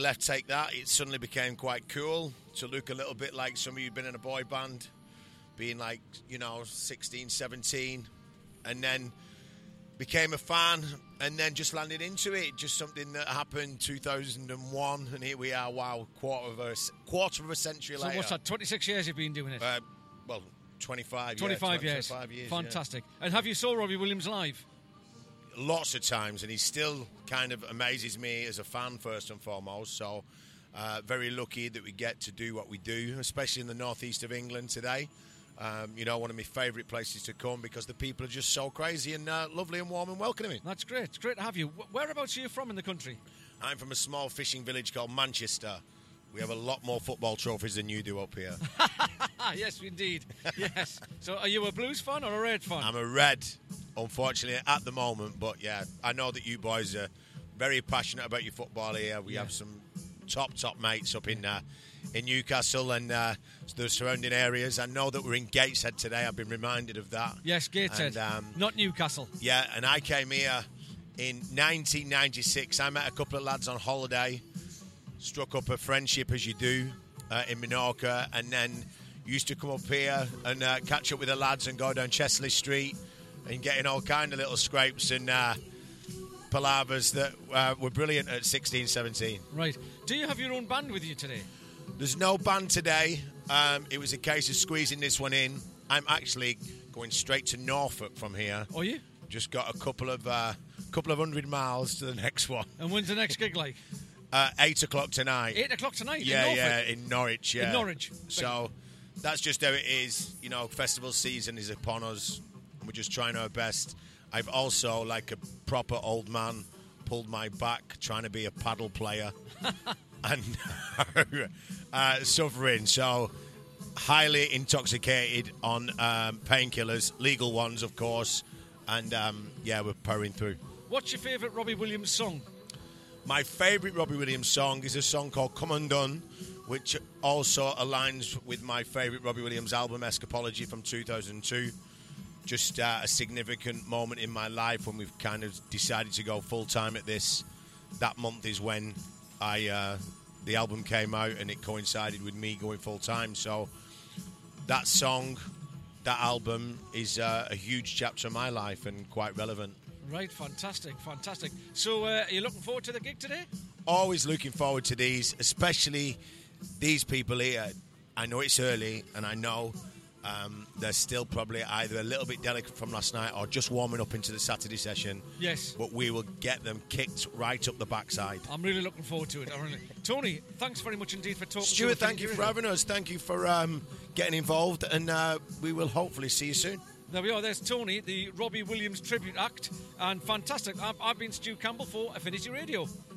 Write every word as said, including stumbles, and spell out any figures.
left Take That, it suddenly became quite cool to look a little bit like some of you who've been in a boy band, being like, you know, sixteen, seventeen, and then became a fan, and then just landed into it. Just something that happened two thousand one, and here we are. Wow, quarter of a quarter of a century so later. So what's that? twenty-six years you've been doing it? Uh, well, twenty-five. twenty-five yeah, years. twenty-five years. Fantastic. Yeah. And have you saw Robbie Williams live? Lots of times, and he still kind of amazes me as a fan first and foremost. So, uh, very lucky that we get to do what we do, especially in the northeast of England today. Um, you know, one of my favourite places to come because the people are just so crazy and uh, lovely and warm and welcoming. That's great. It's great to have you. Whereabouts are you from in the country? I'm from a small fishing village called Manchester. We have a lot more football trophies than you do up here. Yes, indeed. Yes. So are you a Blues fan or a Red fan? I'm a Red, unfortunately, at the moment. But, yeah, I know that you boys are very passionate about your football here. We yeah. have some top, top mates up in uh, in Newcastle and uh, the surrounding areas. I know that we're in Gateshead today. I've been reminded of that. Yes, Gateshead, and, um, not Newcastle. Yeah, and I came here in nineteen ninety-six. I met a couple of lads on holiday, struck up a friendship as you do uh, in Menorca, and then used to come up here and uh, catch up with the lads and go down Chesley Street and getting all kind of little scrapes and uh, palavers that uh, were brilliant at sixteen, seventeen. Right. Do you have your own band with you today? There's no band today. Um, it was a case of squeezing this one in. I'm actually going straight to Norfolk from here. Are you? Just got a couple of uh, couple of hundred miles to the next one. And when's the next gig like? Uh, eight o'clock tonight. Eight o'clock tonight? Yeah, in yeah, in Norwich. Yeah, in Norwich. So that's just how it is. You know, festival season is upon us. We're just trying our best. I've also, like a proper old man, pulled my back trying to be a paddle player and uh, suffering. So highly intoxicated on um, painkillers, legal ones, of course. And um, yeah, we're powering through. What's your favourite Robbie Williams song? My favourite Robbie Williams song is a song called Come Undone, which also aligns with my favourite Robbie Williams album, Escapology, from two thousand two. Just uh, a significant moment in my life when we've kind of decided to go full-time at this. That month is when I uh, the album came out, and it coincided with me going full-time. So that song, that album, is uh, a huge chapter of my life and quite relevant. Right, fantastic, fantastic. So uh, are you looking forward to the gig today? Always looking forward to these, especially these people here. I know it's early, and I know um, they're still probably either a little bit delicate from last night or just warming up into the Saturday session. Yes. But we will get them kicked right up the backside. I'm really looking forward to it. I'm really... Tony, thanks very much indeed for talking Stuart, to us. Stuart, thank you for having us. Thank you for um, getting involved, and uh, we will hopefully see you soon. There we are. There's Tony, the Robbie Williams tribute act, and fantastic. I've, I've been Stu Campbell for Affinity Radio.